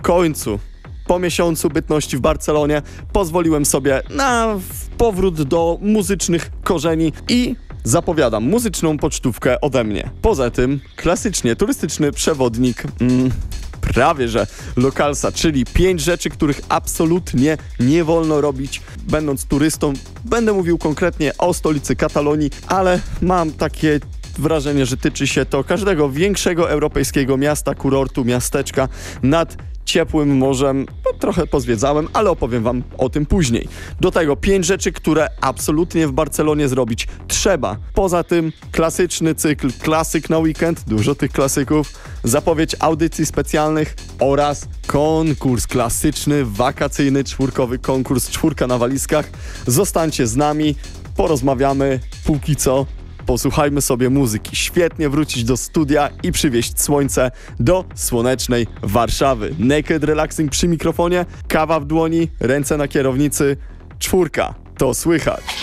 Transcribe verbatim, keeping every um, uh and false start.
w końcu po miesiącu bytności w Barcelonie pozwoliłem sobie na powrót do muzycznych korzeni i zapowiadam muzyczną pocztówkę ode mnie. Poza tym klasycznie turystyczny przewodnik mm, prawie że lokalsa, czyli pięć rzeczy, których absolutnie nie wolno robić będąc turystą. Będę mówił konkretnie o stolicy Katalonii, ale mam takie wrażenie, że tyczy się to każdego większego europejskiego miasta, kurortu, miasteczka nad ciepłym morzem. No, trochę pozwiedzałem, ale opowiem wam o tym później. Do tego pięć rzeczy, które absolutnie w Barcelonie zrobić trzeba. Poza tym klasyczny cykl Klasyk na weekend, dużo tych klasyków, zapowiedź audycji specjalnych oraz konkurs klasyczny, wakacyjny, czwórkowy konkurs Czwórka na walizkach. Zostańcie z nami, porozmawiamy, póki co posłuchajmy sobie muzyki. Świetnie wrócić do studia i przywieźć słońce do słonecznej Warszawy. Naked Relaxing przy mikrofonie, kawa w dłoni, ręce na kierownicy. Czwórka, to słychać.